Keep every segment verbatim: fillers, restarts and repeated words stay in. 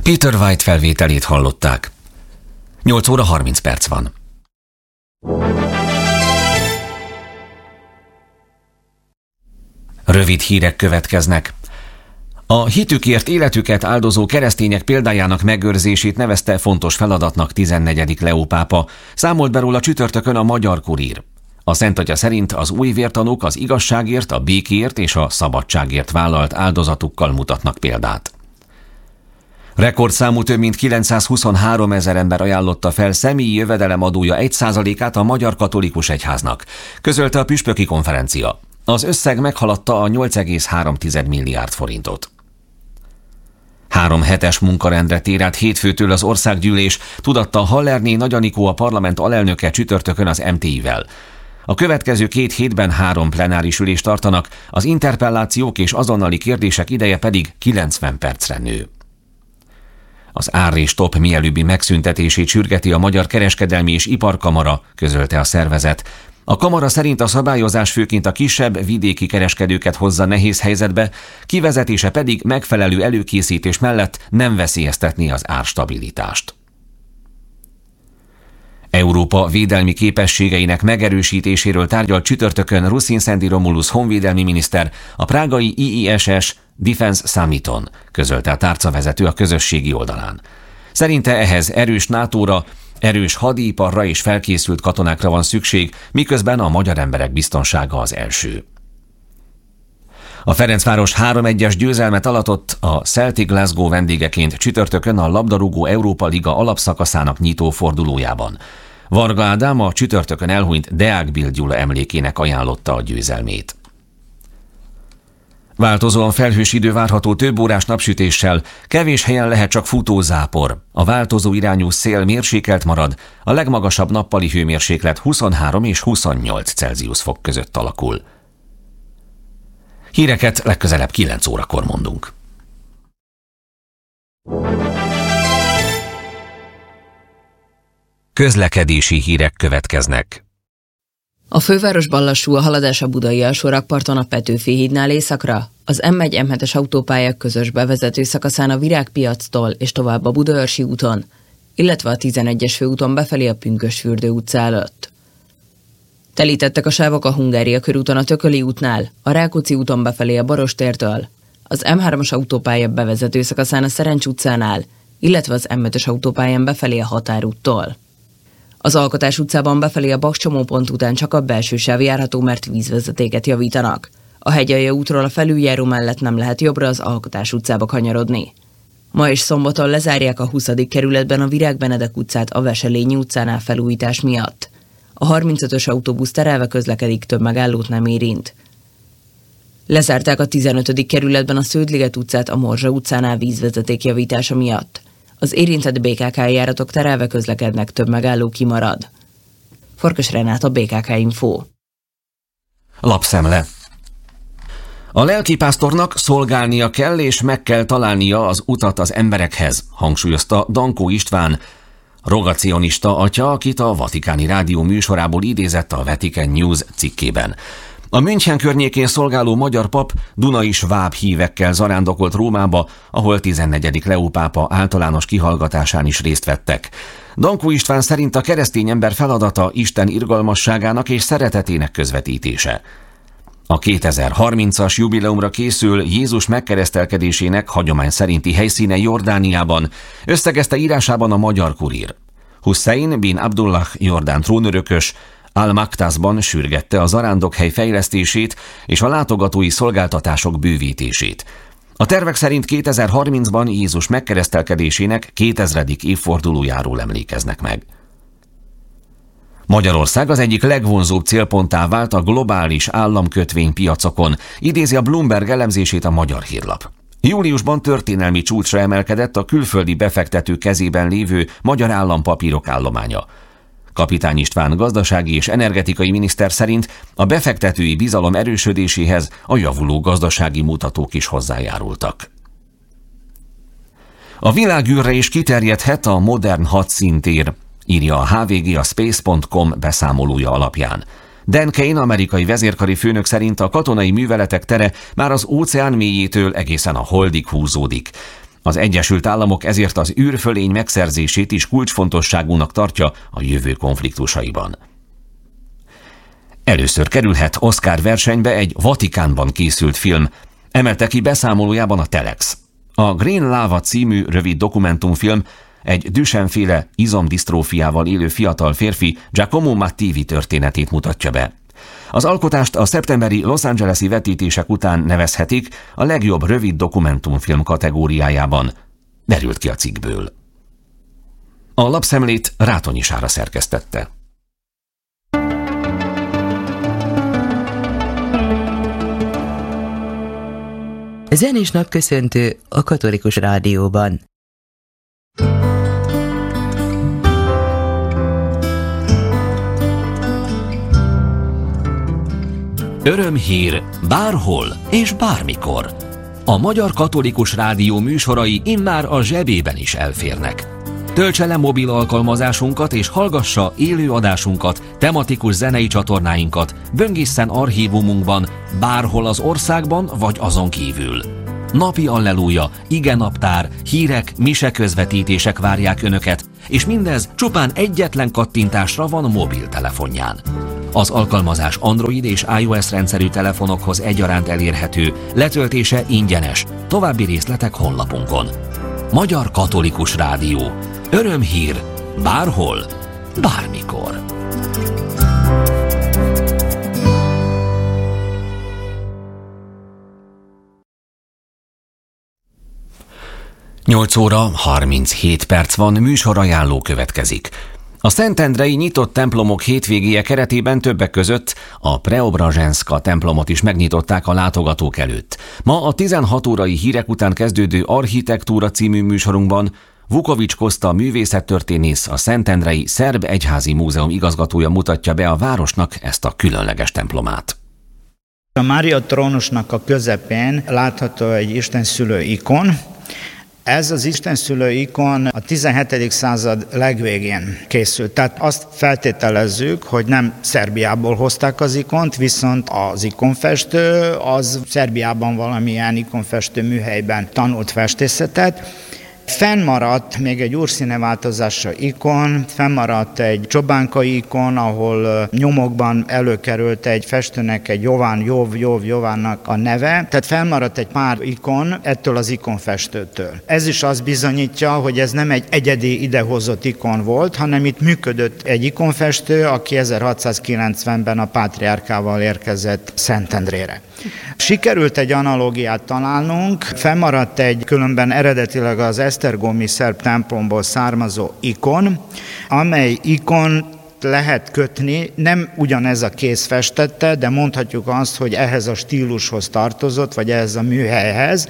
Peter White felvételét hallották. nyolc óra harminc perc van. Rövid hírek következnek. A hitükért életüket áldozó keresztények példájának megőrzését nevezte fontos feladatnak tizennegyedik Leó pápa, számolt be róla csütörtökön a Magyar Kurír. A Szentatya szerint az új vértanúk az igazságért, a békéért és a szabadságért vállalt áldozatukkal mutatnak példát. Rekordszámú több mint kilencszázhuszonhárom ezer ember ajánlotta fel személyi jövedelemadója egy százalékát a Magyar Katolikus Egyháznak, közölte a püspöki konferencia. Az összeg meghaladta a nyolc egész három milliárd forintot. Három hetes munkarendre tér át hétfőtől az országgyűlés, tudatta Hallerné Nagy Anikó, a parlament alelnöke csütörtökön az em té i-vel. A következő két hétben három plenáris ülést tartanak, az interpellációk és azonnali kérdések ideje pedig kilencven percre nő. Az ár és top mielőbbi megszüntetését sürgeti a Magyar Kereskedelmi és Iparkamara, közölte a szervezet. A kamara szerint a szabályozás főként a kisebb vidéki kereskedőket hozza nehéz helyzetbe, kivezetése pedig megfelelő előkészítés mellett nem veszélyeztetné az árstabilitást. Európa védelmi képességeinek megerősítéséről tárgyalt csütörtökön Rusin-Szendi Romulus honvédelmi miniszter a prágai i i es es Defense Summiton, közölte a tárcavezető a közösségi oldalán. Szerinte ehhez erős nátóra, erős hadiiparra és felkészült katonákra van szükség, miközben a magyar emberek biztonsága az első. A Ferencváros három egyes győzelmet aratott a Celtic Glasgow vendégeként csütörtökön a labdarúgó Európa Liga alapszakaszának nyitó fordulójában. Varga Ádám a csütörtökön elhunyt Deák Bill Gyula emlékének ajánlotta a győzelmét. Változóan felhős idő várható több órás napsütéssel, kevés helyen lehet csak futózápor. A változó irányú szél mérsékelt marad, a legmagasabb nappali hőmérséklet huszonhárom és huszonnyolc Celsius fok között alakul. Híreket legközelebb kilenc órakor mondunk. Közlekedési hírek következnek. A fővárosban lassú a haladás a budai alsórakparton a Petőfi hídnál északra, az em egy em hetes autópályák közös bevezető szakaszán a Virágpiactól és tovább a Budaörsi úton, illetve a tizenegyes főúton befelé a Pünkösdfürdő utca előtt. Telítettek a sávok a Hungária körúton a Tököli útnál, a Rákóczi úton befelé a Barostértől, az em hármas autópálya bevezető szakaszán a Szerencs utcánál, illetve az em ötös autópályán befelé a Határúttól. Az Alkotás utcában befelé a Baks csomópont után csak a belső sáv járható, mert vízvezetéket javítanak. A Hegyalja útról a felüljáró mellett nem lehet jobbra az Alkotás utcába kanyarodni. Ma és szombaton lezárják a huszadik kerületben a Virág Benedek utcát a Veselényi utcánál felújítás miatt. A harmincötös autóbusz terelve közlekedik, több megállót nem érint. Lezárták a tizenötödik kerületben a Sződliget utcát a Morzsa utcánál vízvezeték javítása miatt. Az érintett bé ká ká járatok terelve közlekednek, több megálló kimarad. Farkas Renát, a bé ká ká Info. Lapszemle. A lelkipásztornak szolgálnia kell és meg kell találnia az utat az emberekhez, hangsúlyozta Dankó István, rogacionista atya, akit a Vatikáni Rádió műsorából idézett a Vatican News cikkében. A München környékén szolgáló magyar pap dunai sváb hívekkel zarándokolt Rómába, ahol tizennegyedik Leó pápa általános kihallgatásán is részt vettek. Dankó István szerint a keresztény ember feladata Isten irgalmasságának és szeretetének közvetítése. A kétezer-harmincas jubileumra készül Jézus megkeresztelkedésének hagyomány szerinti helyszíne Jordániában, összegezte írásában a Magyar Kurír. Hussein bin Abdullah jordán trónörökös Al-Maktasban sürgette a zarándokhely fejlesztését és a látogatói szolgáltatások bővítését. A tervek szerint kétezer-harmincban Jézus megkeresztelkedésének kétezredik évfordulójáról emlékeznek meg. Magyarország az egyik legvonzóbb célponttá vált a globális államkötvénypiacokon, idézi a Bloomberg elemzését a Magyar Hírlap. Júliusban történelmi csúcsra emelkedett a külföldi befektető kezében lévő magyar állampapírok állománya. Kapitány István gazdasági és energetikai miniszter szerint a befektetői bizalom erősödéséhez a javuló gazdasági mutatók is hozzájárultak. A világűrre is kiterjedhet a modern hadszintér, írja a há vé gé a space pont com beszámolója alapján. Dan Kane, amerikai vezérkari főnök szerint a katonai műveletek tere már az óceán mélyétől egészen a holdig húzódik. Az Egyesült Államok ezért az űrfölény megszerzését is kulcsfontosságúnak tartja a jövő konfliktusaiban. Először kerülhet Oscar versenybe egy Vatikánban készült film, emelte ki beszámolójában a Telex. A Green Lava című rövid dokumentumfilm egy Duchenne-féle izomdisztrófiával élő fiatal férfi Giacomo Mattivi történetét mutatja be. Az alkotást a szeptemberi Los Angeles-i vetítések után nevezhetik a legjobb rövid dokumentumfilm kategóriájában, derült ki a cikkből. A lapszemlét Rátonyi Sára szerkesztette. Zenés napköszöntő a Katolikus Rádióban. Örömhír bárhol és bármikor. A Magyar Katolikus Rádió műsorai immár a zsebében is elférnek. Töltse le mobil alkalmazásunkat és hallgassa élő adásunkat, tematikus zenei csatornáinkat, böngészen archívumunkban, bárhol az országban vagy azon kívül. Napi alleluja, igenaptár, hírek, miseközvetítések várják Önöket, és mindez csupán egyetlen kattintásra van mobiltelefonján. Az alkalmazás Android és iOS rendszerű telefonokhoz egyaránt elérhető, letöltése ingyenes, további részletek honlapunkon. Magyar Katolikus Rádió. Örömhír bárhol, bármikor. nyolc óra harminchét perc van, műsorajánló következik. A szentendrei nyitott templomok hétvégéje keretében többek között a Preobrazhenszka templomot is megnyitották a látogatók előtt. Ma a tizenhat órai hírek után kezdődő Architektúra című műsorunkban Vukovics Koszta művészettörténész, a Szentendrei Szerb Egyházi Múzeum igazgatója mutatja be a városnak ezt a különleges templomát. A Mária trónusnak a közepén látható egy istenszülő ikon. Ez az istenszülő ikon a tizenhetedik század legvégén készült. Tehát azt feltételezzük, hogy nem Szerbiából hozták az ikont, viszont az ikonfestő az Szerbiában valamilyen ikonfestő műhelyben tanult festészetet. Fennmaradt még egy úrszíneváltozásra ikon, fennmaradt egy csobánkai ikon, ahol nyomokban előkerült egy festőnek, egy Jován, Jov, Jov, Jovánnak a neve. Tehát fennmaradt egy pár ikon ettől az ikonfestőtől. Ez is azt bizonyítja, hogy ez nem egy egyedi idehozott ikon volt, hanem itt működött egy ikonfestő, aki ezerhatszázkilencvenben a pátriárkával érkezett Szentendrére. Sikerült egy analógiát találnunk, fennmaradt egy különben eredetileg az esztergomi szerb templomból származó ikon, amely ikon lehet kötni, nem ugyanez a kéz festette, de mondhatjuk azt, hogy ehhez a stílushoz tartozott, vagy ehhez a műhelyhez,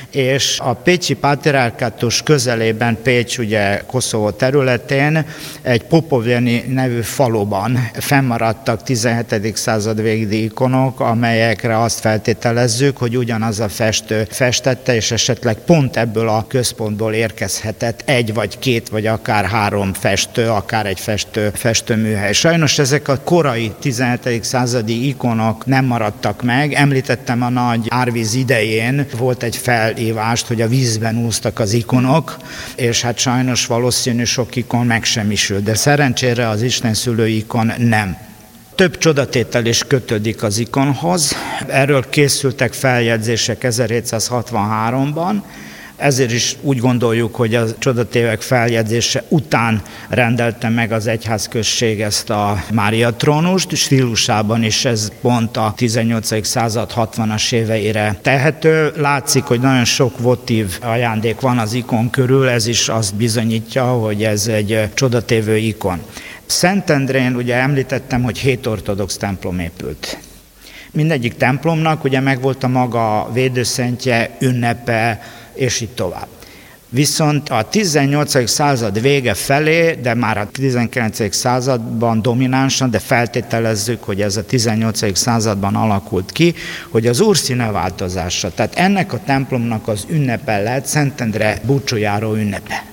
és a pécsi pátriárkátus közelében, Pécs ugye Koszovó területén, egy Popovjani nevű faluban fennmaradtak tizenhetedik század végi ikonok, amelyekre azt feltételezzük, hogy ugyanaz a festő festette, és esetleg pont ebből a központból érkezhetett egy vagy két, vagy akár három festő, akár egy festő, festő műhely. Sajnos ezek a korai tizenhetedik századi ikonok nem maradtak meg. Említettem, a nagy árvíz idején volt egy felhívást, hogy a vízben úsztak az ikonok, és hát sajnos valószínű sok ikon megsemmisült, de szerencsére az istenszülő ikon nem. Több csodatétel is kötődik az ikonhoz. Erről készültek feljegyzések ezerhétszázhatvanháromban, ezért is úgy gondoljuk, hogy a csodatévek feljegyzése után rendelte meg az egyházközség ezt a Mária trónust, stílusában is ez pont a tizennyolcadik század hatvanas éveire tehető. Látszik, hogy nagyon sok votív ajándék van az ikon körül, ez is azt bizonyítja, hogy ez egy csodatévő ikon. Szentendrén ugye említettem, hogy hét ortodox templom épült. Mindegyik templomnak ugye megvolt a maga védőszentje, ünnepe, és így tovább. Viszont a tizennyolcadik század vége felé, de már a tizenkilencedik században dominánsan, de feltételezzük, hogy ez a tizennyolcadik században alakult ki, hogy az úrszíneváltozása, tehát ennek a templomnak az ünnepe lett Szentendre búcsújáró ünnepe.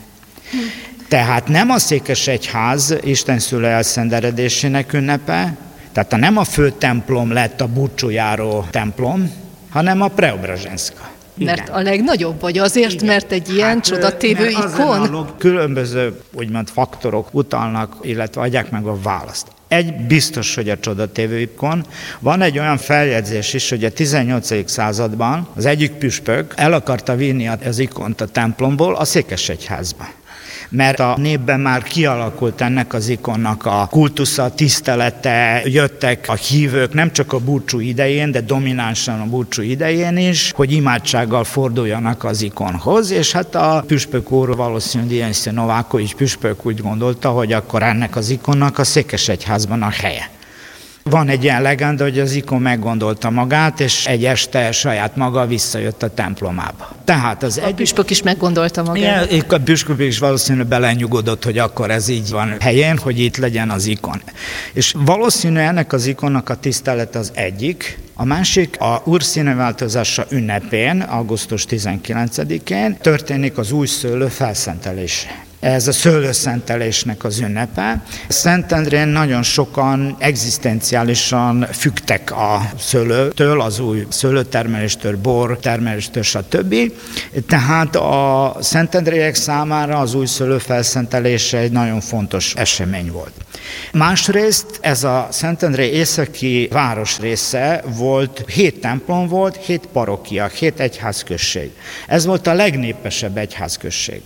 Tehát nem a székesegyház istenszülő elszenderedésének ünnepe, tehát nem a fő templom lett a búcsújáró templom, hanem a Preobrazhenszka. Mert Igen. a legnagyobb vagy azért, Igen. mert egy ilyen hát, csodatévő ikon? Különböző úgymond faktorok utalnak, illetve adják meg a választ. Egy biztos, hogy a csodatévő ikon. Van egy olyan feljegyzés is, hogy a tizennyolcadik században az egyik püspök el akarta vinni az ikont a templomból a Székesegyházba. Mert a népben már kialakult ennek az ikonnak a kultusza, tisztelete, jöttek a hívők nem csak a búcsú idején, de dominánsan a búcsú idején is, hogy imádsággal forduljanak az ikonhoz, és hát a püspök úr, valószínűleg Dionüszio Novákovics püspök úgy gondolta, hogy akkor ennek az ikonnak a Székesegyházban a helye. Van egy ilyen legenda, hogy az ikon meggondolta magát, és egy este saját maga visszajött a templomába. Tehát az a egy... püspök is meggondolta magát. Igen, a püspök is valószínűleg belenyugodott, hogy akkor ez így van helyén, hogy itt legyen az ikon. És valószínű ennek az ikonnak a tisztelet az egyik, a másik a Úr színeváltozása ünnepén, augusztus tizenkilencedikén történik az újszőlő felszentelése. Ez a szőlőszentelésnek az ünnepe. Szentendrén nagyon sokan egzisztenciálisan függtek a szőlőtől, az új szőlőtermeléstől, bor termeléstől, stb. Tehát a szentendréiek számára az új szőlő felszentelése egy nagyon fontos esemény volt. Másrészt ez a Szentendrei északi városrésze volt, hét templom volt, hét parókia, hét egyházközség. Ez volt a legnépesebb egyházközség.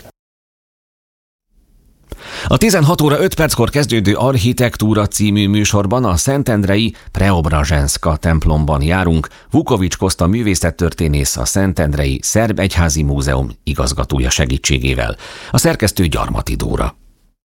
A tizenhat óra öt perckor kezdődő Architektúra című műsorban a szentendrei Preobrazhenska templomban járunk. Vukovics Koszta művészettörténész, a Szentendrei Szerb Egyházi Múzeum igazgatója segítségével. A szerkesztő Gyarmati Dóra.